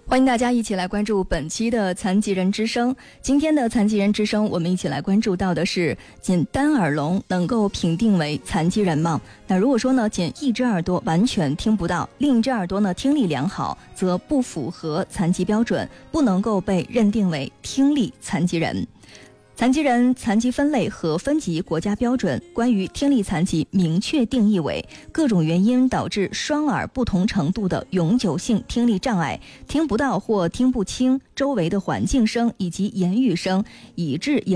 欢迎大家一起来关注本期的残疾人之声。今天的残疾人之声，我们一起来关注到的是，仅单耳聋能够评定为残疾人吗？那如果说呢，仅一只耳朵完全听不到，另一只耳朵呢听力良好，则不符合残疾标准，不能够被认定为听力残疾人。残疾人残疾分类和分级国家标准关于听力残疾明确定义为各种原因导致双耳不同程度的永久性听力障碍，听不到或听不清周围的环境声以及言语声，以致